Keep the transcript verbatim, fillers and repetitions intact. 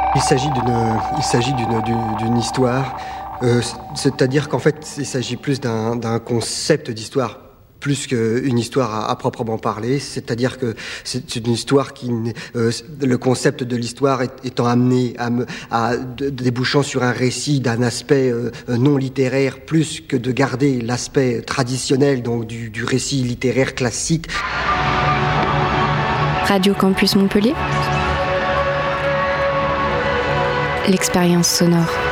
Il s'agit d'une, il s'agit d'une, d'une, d'une histoire, euh, c'est-à-dire qu'en fait, il s'agit plus d'un, d'un concept d'histoire, plus qu'une histoire à, à proprement parler. C'est-à-dire que c'est, c'est une histoire qui, euh, le concept de l'histoire est, étant amené à, me, à de, débouchant sur un récit d'un aspect euh, non littéraire, plus que de garder l'aspect traditionnel, donc du, du récit littéraire classique. Radio Campus Montpellier. L'expérience sonore.